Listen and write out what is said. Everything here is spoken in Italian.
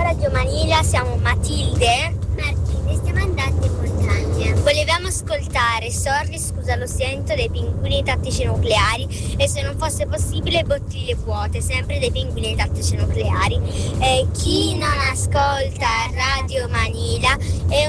Radio Manila, siamo Matilde. Martine, stiamo andando in montagna. Volevamo ascoltare Sorry, scusa lo sento, dei Pinguini Tattici Nucleari e se non fosse possibile Bottiglie vuote, sempre dei Pinguini Tattici Nucleari. Chi non ascolta Radio Manila è